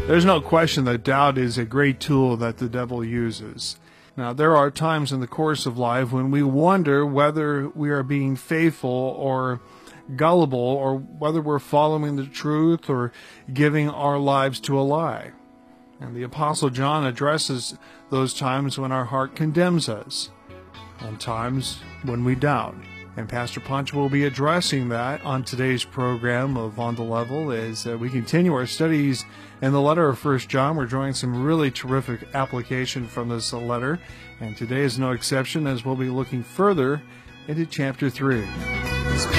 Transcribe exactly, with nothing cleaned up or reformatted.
There's no question that doubt is a great tool that the devil uses. Now, there are times in the course of life when we wonder whether we are being faithful or gullible, or whether we're following the truth or giving our lives to a lie. And the Apostle John addresses those times when our heart condemns us, and times when we doubt. And Pastor Punch will be addressing that on today's program of On the Level as uh, we continue our studies in the letter of First John. We're drawing some really terrific application from this uh, letter, and today is no exception as we'll be looking further into chapter three.